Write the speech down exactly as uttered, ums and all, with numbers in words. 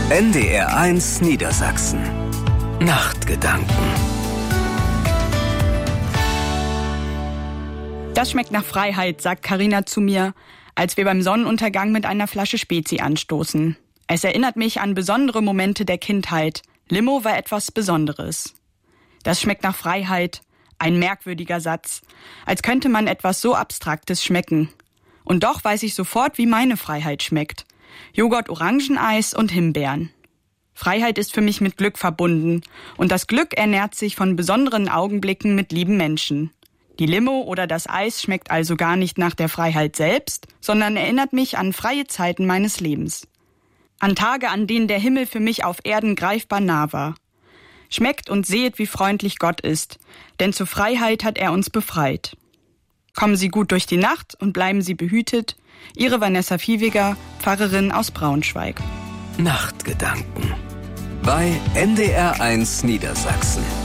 N D R eins Niedersachsen. Nachtgedanken. Das schmeckt nach Freiheit, sagt Carina zu mir, als wir beim Sonnenuntergang mit einer Flasche Spezi anstoßen. Es erinnert mich an besondere Momente der Kindheit. Limo war etwas Besonderes. Das schmeckt nach Freiheit. Ein merkwürdiger Satz. Als könnte man etwas so Abstraktes schmecken. Und doch weiß ich sofort, wie meine Freiheit schmeckt. Joghurt-Orangeneis und Himbeeren. Freiheit ist für mich mit Glück verbunden. Und das Glück ernährt sich von besonderen Augenblicken mit lieben Menschen. Die Limo oder das Eis schmeckt also gar nicht nach der Freiheit selbst, sondern erinnert mich an freie Zeiten meines Lebens. An Tage, an denen der Himmel für mich auf Erden greifbar nah war. Schmeckt und sehet, wie freundlich Gott ist, denn zur Freiheit hat er uns befreit. Kommen Sie gut durch die Nacht und bleiben Sie behütet. Ihre Vanessa Viehweger, Pfarrerin aus Braunschweig. Nachtgedanken bei N D R eins Niedersachsen.